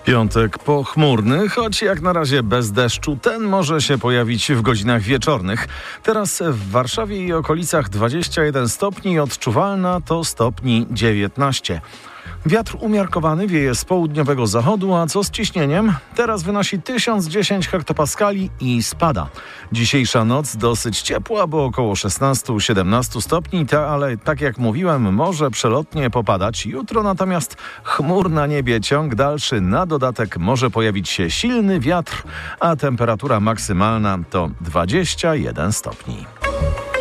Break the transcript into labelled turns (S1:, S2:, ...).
S1: Piątek pochmurny, choć jak na razie bez deszczu. Ten może się pojawić w godzinach wieczornych. Teraz w Warszawie i okolicach 21 stopni, odczuwalna to stopni 19. Wiatr umiarkowany wieje z południowego zachodu, a co z ciśnieniem? Teraz wynosi 1010 hektopaskali i spada. Dzisiejsza noc dosyć ciepła, bo około 16-17 stopni, ale tak jak mówiłem, może przelotnie popadać. Jutro natomiast chmur na niebie, ciąg dalszy, na dodatek może pojawić się silny wiatr, a temperatura maksymalna to 21 stopni.